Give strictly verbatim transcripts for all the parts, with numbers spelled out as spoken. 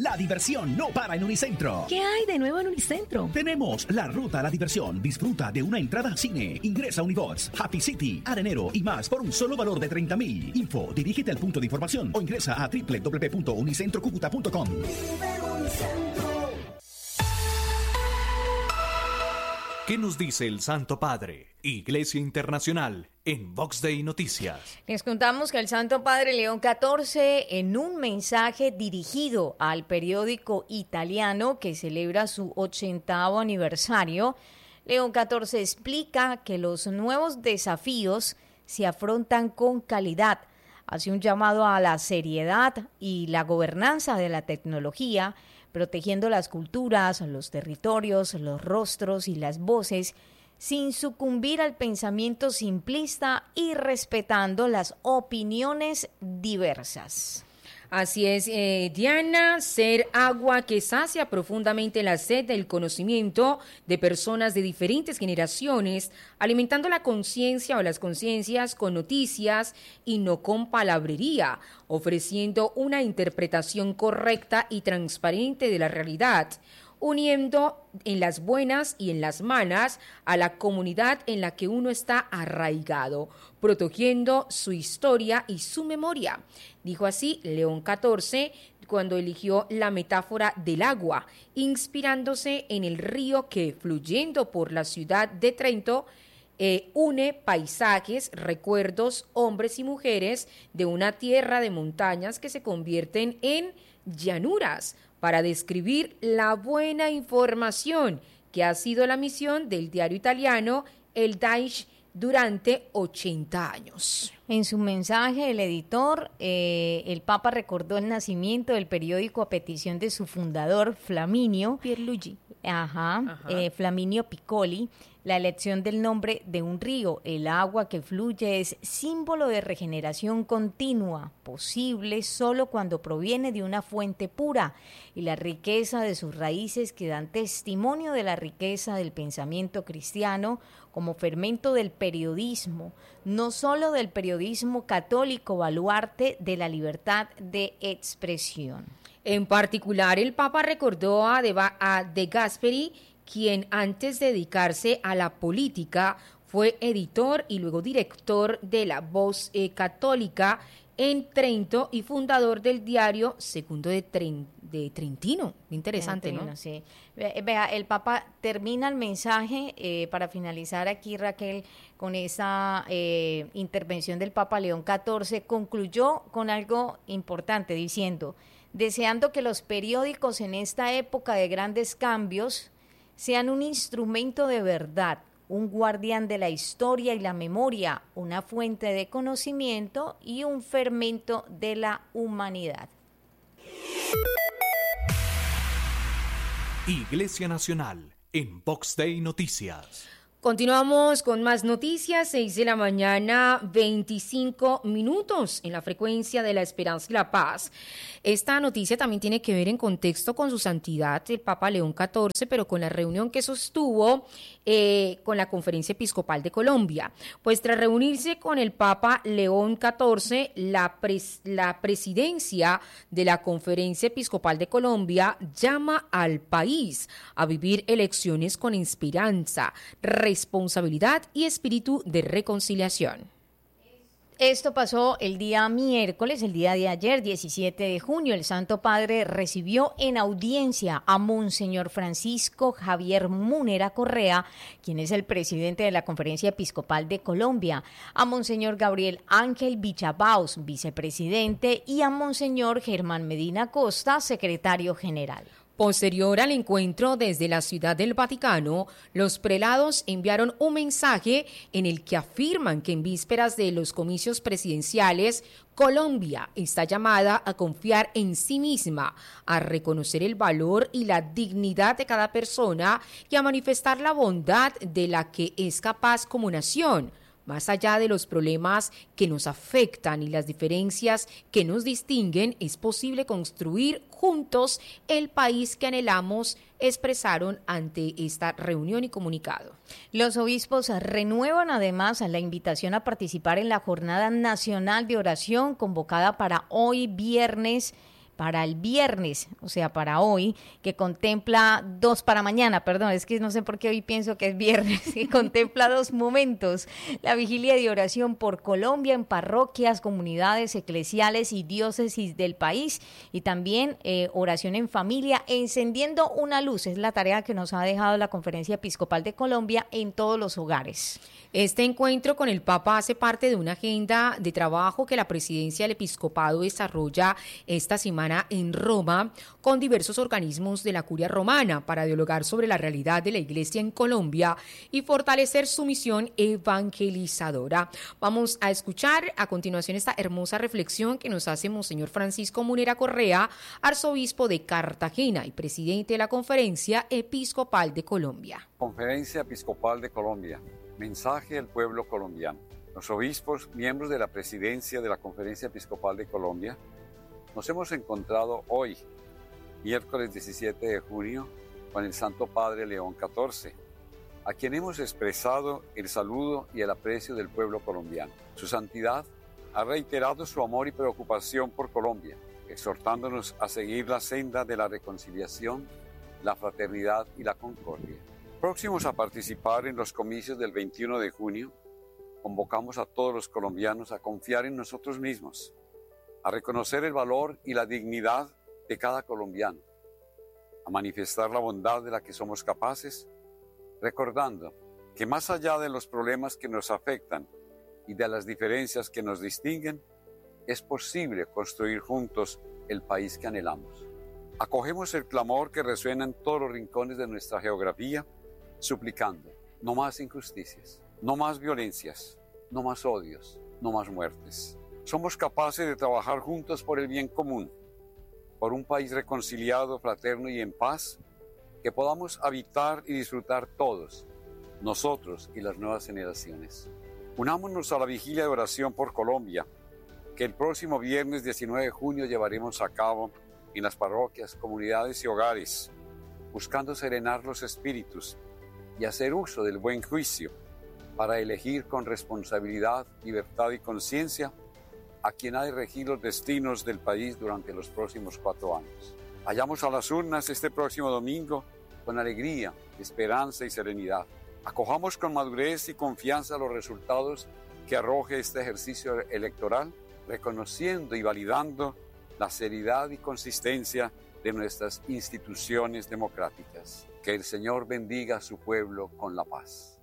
La diversión no para en Unicentro. ¿Qué hay de nuevo en Unicentro? Tenemos la ruta a la diversión. Disfruta de una entrada a cine. Ingresa a Unibox, Happy City, Arenero y más por un solo valor de treinta mil. Info, dirígete al punto de información o ingresa a doble u doble u doble u punto unicentro cúcuta punto com. ¿Qué nos dice el Santo Padre? Iglesia Internacional en Vox Day Noticias. Les contamos que el Santo Padre León catorce, en un mensaje dirigido al periódico italiano que celebra su ochentavo aniversario, León catorce explica que los nuevos desafíos se afrontan con calidad. Hace un llamado a la seriedad y la gobernanza de la tecnología, protegiendo las culturas, los territorios, los rostros y las voces, sin sucumbir al pensamiento simplista y respetando las opiniones diversas. Así es, eh, Diana, ser agua que sacia profundamente la sed del conocimiento de personas de diferentes generaciones, alimentando la conciencia o las conciencias con noticias y no con palabrería, ofreciendo una interpretación correcta y transparente de la realidad, uniendo en las buenas y en las malas a la comunidad en la que uno está arraigado, protegiendo su historia y su memoria. Dijo así León catorce cuando eligió la metáfora del agua, inspirándose en el río que, fluyendo por la ciudad de Trento, eh, une paisajes, recuerdos, hombres y mujeres de una tierra de montañas que se convierten en llanuras, para describir la buena información que ha sido la misión del diario italiano El Daesh durante ochenta años. En su mensaje, el editor, eh, el Papa recordó el nacimiento del periódico a petición de su fundador, Flaminio Pierluigi. Ajá, Ajá. Eh, Flaminio Piccoli. La elección del nombre de un río, el agua que fluye, es símbolo de regeneración continua, posible solo cuando proviene de una fuente pura, y la riqueza de sus raíces que dan testimonio de la riqueza del pensamiento cristiano como fermento del periodismo, no solo del periodismo católico, baluarte de la libertad de expresión. En particular, el Papa recordó a De, a De Gasperi, quien antes de dedicarse a la política fue editor y luego director de La Voz eh, Católica en Trento y fundador del diario Segundo de, Tren, de Trentino. Interesante, Trentino, ¿no? Sí. Vea, el Papa termina el mensaje, eh, para finalizar aquí, Raquel, con esa eh, intervención del Papa León catorce, concluyó con algo importante, diciendo: deseando que los periódicos en esta época de grandes cambios sean un instrumento de verdad, un guardián de la historia y la memoria, una fuente de conocimiento y un fermento de la humanidad. Iglesia Nacional en Vox Day Noticias. Continuamos con más noticias, seis de la mañana, veinticinco minutos en la frecuencia de la esperanza y la paz. Esta noticia también tiene que ver en contexto con su santidad, el Papa León catorce, pero con la reunión que sostuvo eh, con la Conferencia Episcopal de Colombia. Pues tras reunirse con el Papa León catorce, la, pres, la presidencia de la Conferencia Episcopal de Colombia llama al país a vivir elecciones con esperanza, responsabilidad y espíritu de reconciliación. Esto pasó el día miércoles, el día de ayer, diecisiete de junio. El Santo Padre recibió en audiencia a Monseñor Francisco Javier Múnera Correa, quien es el presidente de la Conferencia Episcopal de Colombia, a Monseñor Gabriel Ángel Vichabaus, vicepresidente, y a Monseñor Germán Medina Costa, secretario general. Posterior al encuentro desde la Ciudad del Vaticano, los prelados enviaron un mensaje en el que afirman que en vísperas de los comicios presidenciales, Colombia está llamada a confiar en sí misma, a reconocer el valor y la dignidad de cada persona y a manifestar la bondad de la que es capaz como nación. Más allá de los problemas que nos afectan y las diferencias que nos distinguen, es posible construir juntos el país que anhelamos, expresaron ante esta reunión y comunicado. Los obispos renuevan además la invitación a participar en la Jornada Nacional de Oración convocada para hoy viernes para el viernes, o sea, para hoy, que contempla dos para mañana, perdón, es que no sé por qué hoy pienso que es viernes, que contempla dos momentos, la vigilia de oración por Colombia en parroquias, comunidades eclesiales y diócesis del país, y también eh, oración en familia, encendiendo una luz, es la tarea que nos ha dejado la Conferencia Episcopal de Colombia en todos los hogares. Este encuentro con el Papa hace parte de una agenda de trabajo que la Presidencia del Episcopado desarrolla esta semana en Roma con diversos organismos de la Curia Romana para dialogar sobre la realidad de la Iglesia en Colombia y fortalecer su misión evangelizadora. Vamos a escuchar a continuación esta hermosa reflexión que nos hace Monseñor Francisco Munera Correa, arzobispo de Cartagena y presidente de la Conferencia Episcopal de Colombia. Conferencia Episcopal de Colombia. Mensaje al pueblo colombiano. Los obispos, miembros de la presidencia de la Conferencia Episcopal de Colombia, nos hemos encontrado hoy, miércoles diecisiete de junio, con el Santo Padre León catorce, a quien hemos expresado el saludo y el aprecio del pueblo colombiano. Su santidad ha reiterado su amor y preocupación por Colombia, exhortándonos a seguir la senda de la reconciliación, la fraternidad y la concordia. Próximos a participar en los comicios del veintiuno de junio, convocamos a todos los colombianos a confiar en nosotros mismos, a reconocer el valor y la dignidad de cada colombiano, a manifestar la bondad de la que somos capaces, recordando que más allá de los problemas que nos afectan y de las diferencias que nos distinguen, es posible construir juntos el país que anhelamos. Acogemos el clamor que resuena en todos los rincones de nuestra geografía, suplicando, no más injusticias, no más violencias, no más odios, no más muertes. Somos capaces de trabajar juntos por el bien común, por un país reconciliado, fraterno y en paz, que podamos habitar y disfrutar todos, nosotros y las nuevas generaciones. Unámonos a la vigilia de oración por Colombia, que el próximo viernes diecinueve de junio llevaremos a cabo en las parroquias, comunidades y hogares, buscando serenar los espíritus y hacer uso del buen juicio para elegir con responsabilidad, libertad y conciencia a quien ha de regir los destinos del país durante los próximos cuatro años. Vayamos a las urnas este próximo domingo con alegría, esperanza y serenidad. Acojamos con madurez y confianza los resultados que arroje este ejercicio electoral, reconociendo y validando la seriedad y consistencia de nuestras instituciones democráticas. Que el Señor bendiga a su pueblo con la paz.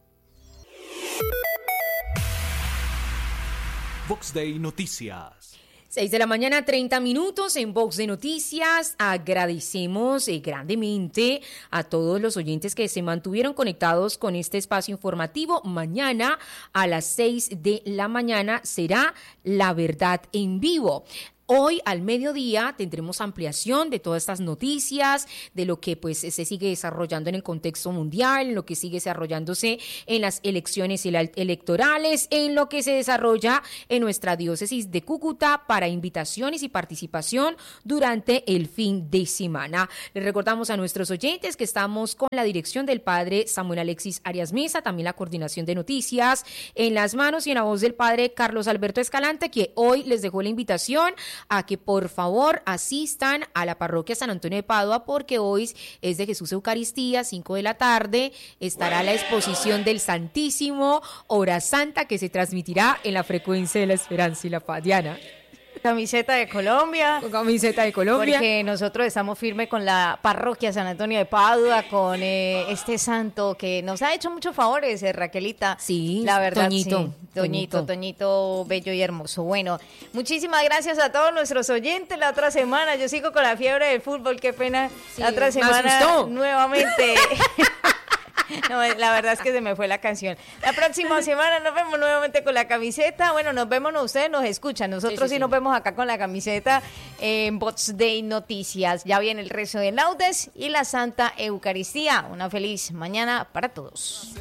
Vox Day Noticias. seis de la mañana, treinta minutos en Vox de Noticias. Agradecemos eh, grandemente a todos los oyentes que se mantuvieron conectados con este espacio informativo. Mañana a las seis de la mañana será La Verdad en Vivo. Hoy al mediodía tendremos ampliación de todas estas noticias, de lo que pues se sigue desarrollando en el contexto mundial, en lo que sigue desarrollándose en las elecciones electorales, en lo que se desarrolla en nuestra diócesis de Cúcuta para invitaciones y participación durante el fin de semana. Les recordamos a nuestros oyentes que estamos con la dirección del padre Samuel Alexis Arias Mesa, también la coordinación de noticias en las manos y en la voz del padre Carlos Alberto Escalante, que hoy les dejó la invitación a que por favor asistan a la parroquia San Antonio de Padua, porque hoy es de Jesús Eucaristía, cinco de la tarde, estará la exposición del Santísimo, Hora Santa, que se transmitirá en la frecuencia de la Esperanza y la Paz. Diana. Camiseta de Colombia. Con camiseta de Colombia. Porque nosotros estamos firmes con la parroquia San Antonio de Padua, con eh, este santo que nos ha hecho muchos favores, eh, Raquelita. Sí, la verdad, Toñito, sí. Toñito, Toñito, Toñito, bello y hermoso. Bueno, muchísimas gracias a todos nuestros oyentes. La otra semana, yo sigo con la fiebre del fútbol, qué pena. Sí, la otra semana, asustó. nuevamente... No, la verdad es que se me fue la canción. La próxima semana nos vemos nuevamente con la camiseta. Bueno, nos vemos, no, ustedes nos escuchan. Nosotros sí, sí, sí nos vemos acá con la camiseta en Vox Day Noticias. Ya viene el rezo de laudes y la Santa Eucaristía. Una feliz mañana para todos.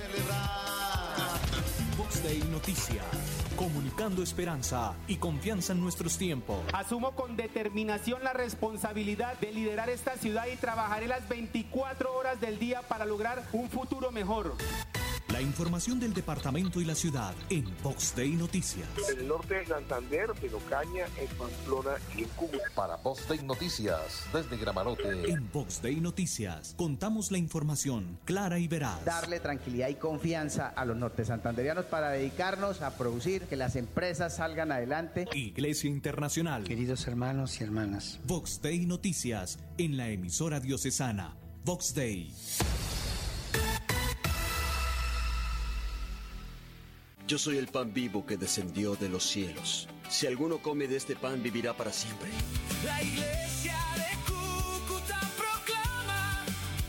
Vox Day Noticias. Comunicando esperanza y confianza en nuestros tiempos. Asumo con determinación la responsabilidad de liderar esta ciudad y trabajaré las veinticuatro horas del día para lograr un futuro mejor. La La información del departamento y la ciudad en Vox Day Noticias. En el norte de Santander, en Ocaña, en Pamplona y en Cúcuta. Para Vox Day Noticias, desde Gramarote. En Vox Day Noticias contamos la información clara y veraz. Darle tranquilidad y confianza a los norte santanderianos para dedicarnos a producir, que las empresas salgan adelante. Iglesia Internacional. Queridos hermanos y hermanas. Vox Day Noticias en la emisora diocesana Vox Day. Yo soy el pan vivo que descendió de los cielos. Si alguno come de este pan, vivirá para siempre. La iglesia de Cúcuta proclama: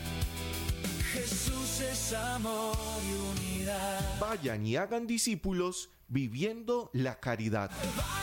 Jesús es amor y unidad. Vayan y hagan discípulos viviendo la caridad.